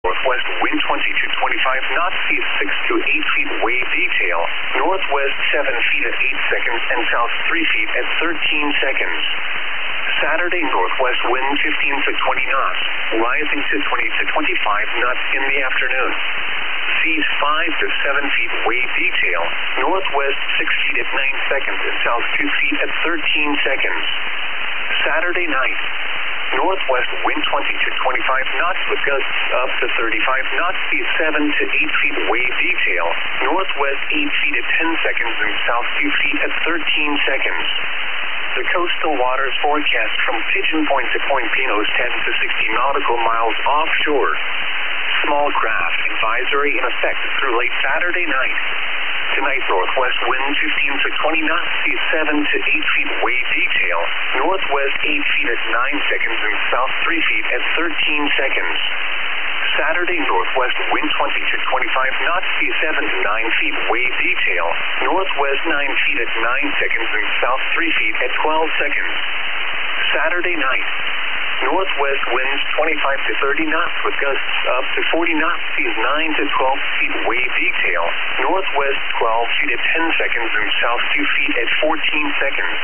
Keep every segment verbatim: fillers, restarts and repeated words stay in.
northwest wind twenty to twenty-five knots, seas six to eight feet, wave detail, northwest seven feet at eight seconds and south three feet at thirteen seconds. Saturday, northwest wind fifteen to twenty knots, rising to twenty to twenty-five knots in the afternoon. Seas five to seven feet, wave detail, northwest six feet at nine seconds and south two feet at thirteen seconds. Saturday night, northwest wind twenty to twenty-five knots with gusts up to thirty-five knots, seas seven to eight feet, wave detail, northwest eight feet at ten seconds and south two feet at thirteen seconds. The coastal waters forecast from Pigeon Point to Point Pinos, ten to sixty nautical miles offshore. Small craft advisory in effect through late Saturday night. Tonight, northwest wind fifteen to twenty knots, seas seven to eight feet, wave detail, northwest eight feet at nine seconds and south three feet at thirteen seconds. Saturday, northwest wind twenty to twenty-five knots, seas seven to nine feet, wave detail, northwest nine feet at nine seconds and south three feet at twelve seconds. Saturday night, northwest winds twenty-five to thirty knots with gusts up to forty knots, seas nine to twelve feet, wave detail, northwest twelve feet at ten seconds and south two feet at fourteen seconds.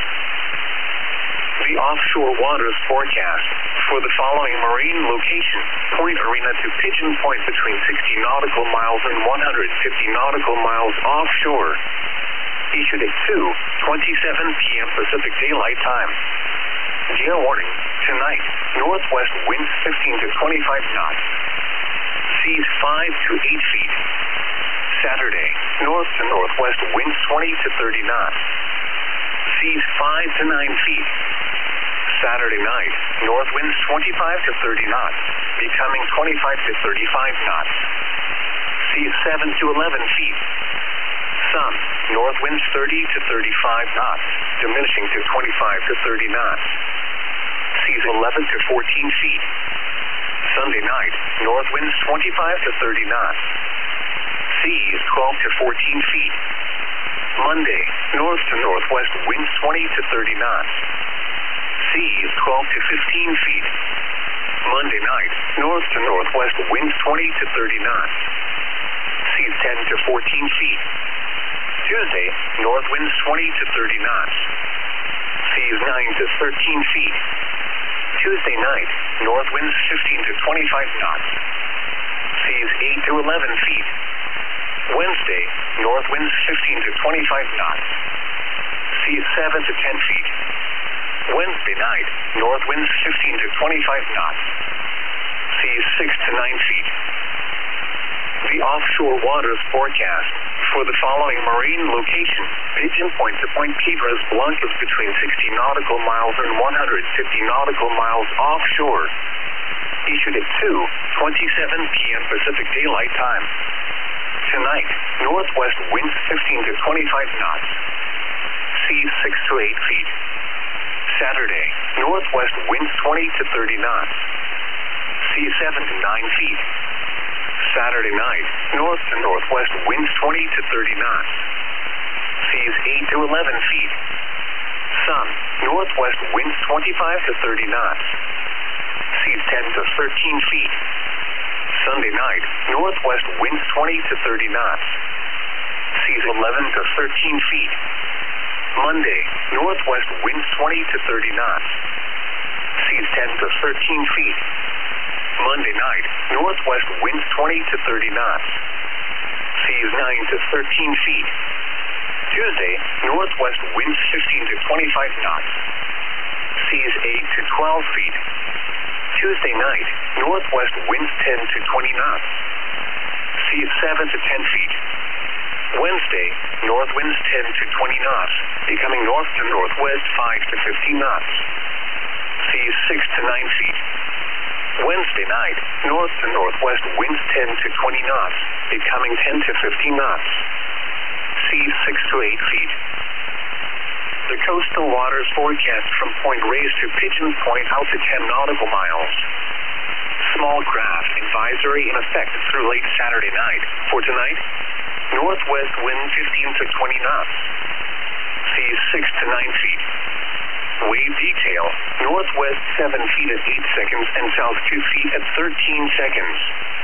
The offshore waters forecast for the following marine location: Point Arena to Pigeon Point between sixty nautical miles and one hundred fifty nautical miles offshore. Issued at two twenty-seven p m Pacific Daylight Time. Gale warning: tonight, northwest winds fifteen to twenty-five knots, seas five to eight feet. Saturday, north to northwest winds twenty to thirty knots, seas five to nine feet. Saturday night, north winds twenty-five to thirty knots, becoming twenty-five to thirty-five knots, seas seven to eleven feet. Sun, north winds thirty to thirty-five knots, diminishing to twenty-five to thirty knots, seas eleven to fourteen feet. Sunday night, north winds twenty-five to thirty knots, seas twelve to fourteen feet. Monday, north to northwest winds twenty to thirty knots, seas twelve to fifteen feet. Monday night, north to northwest winds twenty to thirty knots, seas ten to fourteen feet. Tuesday, north winds twenty to thirty knots, seas nine to thirteen feet. Tuesday night, north winds fifteen to twenty-five knots, seas eight to eleven feet. Wednesday, north winds fifteen to twenty-five knots, seas seven to ten feet. Wednesday night, north winds fifteen to twenty-five knots, seas six to nine feet. The offshore waters forecast for the following marine location: Pigeon Point to Point Piedras Blancas between sixty nautical miles and one hundred fifty nautical miles offshore. Issued at two twenty-seven p m Pacific Daylight Time. Tonight, northwest winds fifteen to twenty-five knots, seas six to eight feet. Saturday, northwest winds twenty to thirty knots, seas seven to nine feet. Saturday night, north to northwest winds twenty to thirty knots, seas eight to eleven feet. Sun, northwest winds twenty-five to thirty knots, seas ten to thirteen feet. Sunday night, northwest winds twenty to thirty knots, seas eleven to thirteen feet. Monday, northwest winds twenty to thirty knots, seas ten to thirteen feet. Monday night, northwest winds twenty to thirty knots, seas nine to thirteen feet. Tuesday, northwest winds fifteen to twenty-five knots, seas eight to twelve feet. Tuesday night, northwest winds ten to twenty knots, seas seven to ten feet. Wednesday, north winds ten to twenty knots, becoming north to northwest five to fifteen knots, seas six to nine feet. Wednesday night, north to northwest winds ten to twenty knots, becoming ten to fifteen knots, seas six to eight feet. The coastal waters forecast from Point Reyes to Pigeon Point out to ten nautical miles. Small craft advisory in effect through late Saturday night. For tonight, northwest wind fifteen to twenty knots, seas six to nine feet. Wave detail, northwest seven feet at eight seconds and south two feet at thirteen seconds.